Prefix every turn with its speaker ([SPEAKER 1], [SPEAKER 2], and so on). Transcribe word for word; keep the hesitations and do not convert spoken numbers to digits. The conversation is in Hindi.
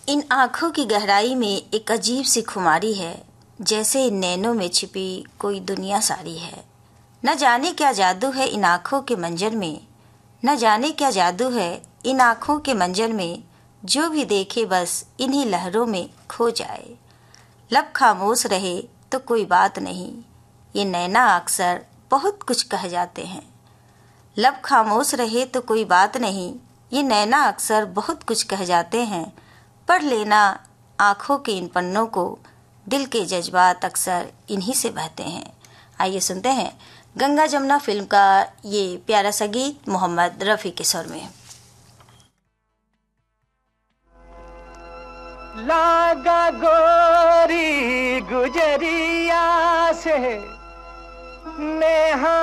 [SPEAKER 1] इन आँखों की गहराई में एक अजीब सी खुमारी है, जैसे इन नैनों में छिपी कोई दुनिया सारी है। न जाने क्या जादू है इन आँखों के मंजर में, न जाने क्या जादू है इन आँखों के मंजर में, जो भी देखे बस इन्हीं लहरों में खो जाए। लब खामोश रहे तो कोई बात नहीं, ये नैना अक्सर बहुत कुछ कह जाते हैं। लब खामोश रहे तो कोई बात नहीं, ये नैना अक्सर बहुत कुछ कह जाते हैं। पढ़ लेना आँखों के इन पन्नों को, दिल के जज्बात अक्सर इन्हीं से बहते हैं। आइए सुनते हैं गंगा जमुना फिल्म का ये प्यारा सा गीत मोहम्मद रफ़ी के स्वर में।
[SPEAKER 2] लागा गोरी गुजरिया से नेहा